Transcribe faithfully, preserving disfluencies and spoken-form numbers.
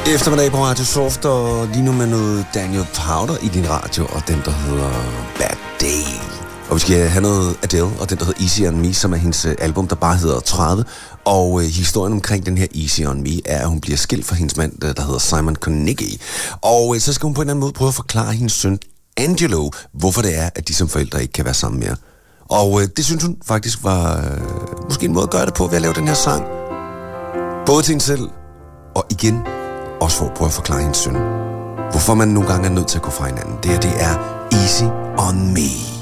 Eftermiddag på Radio Soft, og lige nu med noget Daniel Powter i din radio, og den, der hedder Bad Day. Og vi skal have noget Adele, og den, der hedder Easy on Me, som er hendes album, der bare hedder tredive. Og øh, historien omkring den her Easy on Me er, at hun bliver skilt fra hendes mand, der hedder Simon Konecki. Og øh, så skal hun på en eller anden måde prøve at forklare hendes søn Angelo, hvorfor det er, at de som forældre ikke kan være sammen mere. Og øh, det synes hun faktisk var øh, måske en måde at gøre det på, ved at lave den her sang. Både til hende selv, og igen også for at prøve at forklare hendes søn, hvorfor man nogle gange er nødt til at gå fra hinanden. Det her, det er Easy on Me.